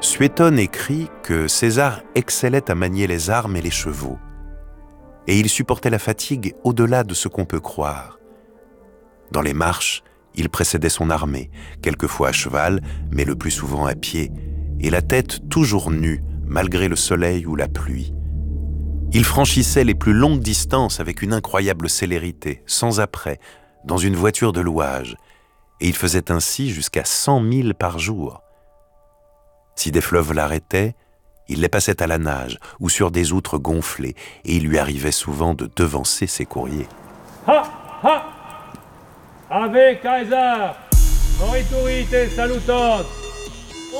Suétone écrit que César excellait à manier les armes et les chevaux, et il supportait la fatigue au-delà de ce qu'on peut croire. Dans les marches, il précédait son armée, quelquefois à cheval, mais le plus souvent à pied, et la tête toujours nue, malgré le soleil ou la pluie. Il franchissait les plus longues distances avec une incroyable célérité, sans apprêt, dans une voiture de louage, et il faisait ainsi jusqu'à 100 milles par jour. Si des fleuves l'arrêtaient, il les passait à la nage ou sur des outres gonflées, et il lui arrivait souvent de devancer ses courriers. Ha! Ha! Ave Caesar! Morituri te salutant!